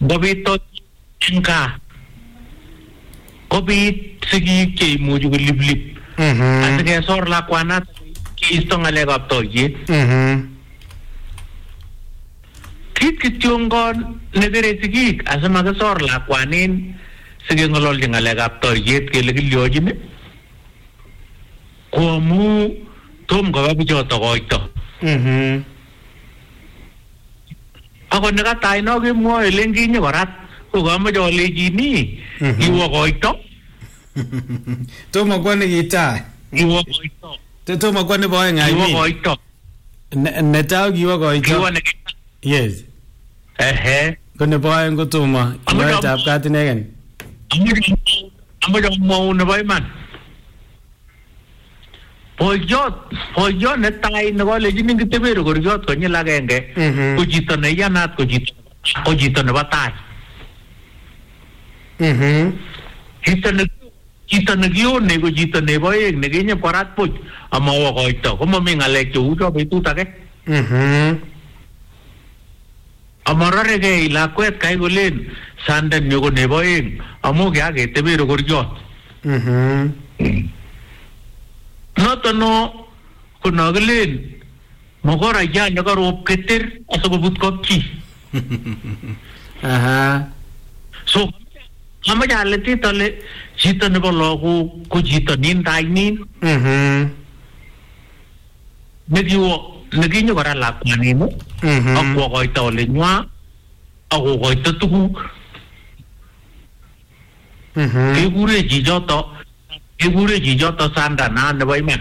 ngobit enka kobit sigik cheimuchi koliplip asikesor lakwanat kiisto ng'alekab toiyet. Kit kityongon nekere sigik asimakisor lakwanin sikeng'ololchi ng'alekab toiyet kele kilyochin ko amu tom koba bichoto koito. Ako nekatai no kemwoe lenginye korat ko kamache olechini iwo koito. Tomo kwa nekitai. Iwo koito. Tomo kwa nebo oeng iwo koito. Netai kiwo koito. Yes. Ko nebo oeng kotomo nyoetab kat inegen. Amache amwaun nebo iman. Boiyot netai nekolechini kitebere koriot konyil agenge ko chito neiyanat ko chito nebo tai. Chito nekione ko chito nebo oeng nekinye korat buch amawo koito komami ng'alek cheu cho betut age. Amaroreke lakwet kai kolen sanden nyo ko nebo oeng amu kiaketebere koriot. Noton no konakilen makora ya nakarob keter asikobut kopchi. So amache aletit ale chito nebo lagok ko chito nin tai nin. Nekinyo kora lakwanin akwo koito olenywa akokoito tuguk. Kekure chichoto sandana nebo iman.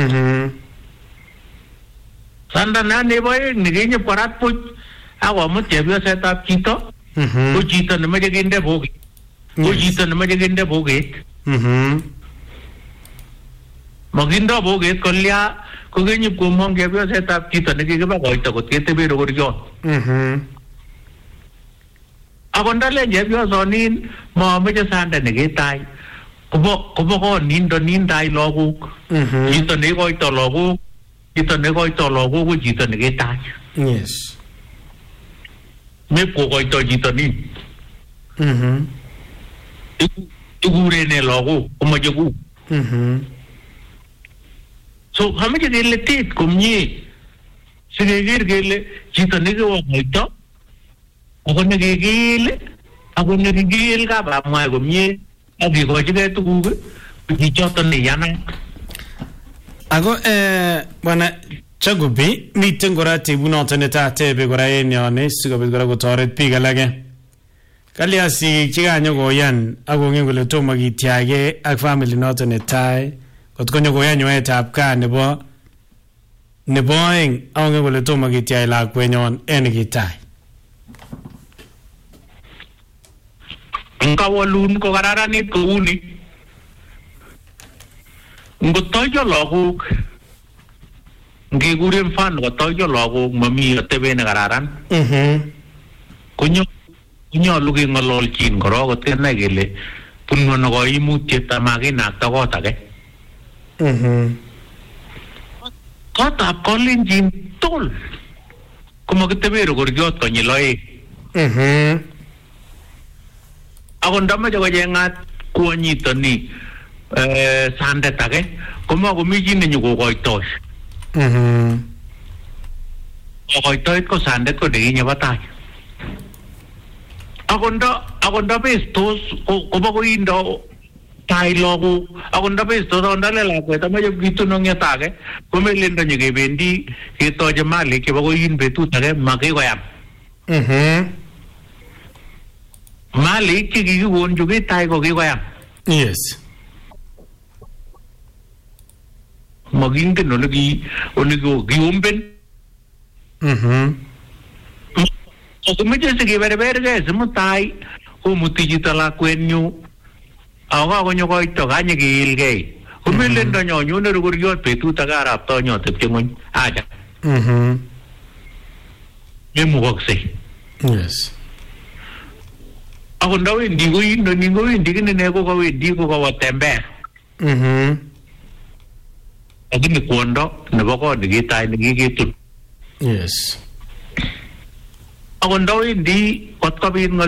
Sandana nebo oeng nekinyo korat buch akomut chepyosetab chito ko chito nemeche kinde boket. Ko chito nemeche kinde boket. Makindo boket kolya ko kenyip komong chepyosetab chito nekikiba koito kot ketebere koriot. Ako ndalen chepyosonin mameche sanda neketai kobo konindo nindai lagok. Chito nekoito lagok ko chito neketai. Yes. Mepkokoito chito nin. Igurene lagok komache ku. So hamache kele tit komye sikeker kele chito nekewo koito ako nekekele ako nekikeel kabamwa komye akikochigei tuguk chichoto neyanat. Ako bwana Chagubi miten kora tebunoto netatebe kora en yon sikobit kora kotoret biik alake. Kalya sigik chekanyo koyan akongen kole tomo kityage ak family noto netai kot konyo koyan nyoetab kaa nebo oeng akongen kole tomo kityage lakwenyon en kitai. Ngawalun ko kararanit kouni. Ngotoyo lagok ngekure mfano kotoyo lagok mami atebe ne kararan. Konyolu keng'ololchin korok kot kenai kele bunwono koimutiet amakinakta kot age. Kotab kolenjin tugul komakitebere koriot konyil oeng. Ako ndamache kocheng'at kwonyito ni sandet age komakomi chi nenyokokoitoi. Kokoitoet ko sandet ko nekinye bo tai. Ako nda bestos kobo koindo tai lagok. Ako nda bestos ndale lakwet amache kituno ng'etage komelendo nyekebendi ketoche malik chebo koin betut age makikoyam. Malik chekikikon chukitai ko kikoyam. Yes. Makingen ole kiumben. Komeche sikeberbergei simutai komuti chito lakwenyu ako kakonyo koito kanye keilgei. Komelendo nyonyone rukuriot betut age araptoi nyotepche ng'ony. Acha. Memukoksei. Yes. Ako ndawendi kowendi kinine ko kawendi ko kawatembea. Lakini kwondo nebo kot nekitai nekiketun. Yes. Ako ndawendi kot kobit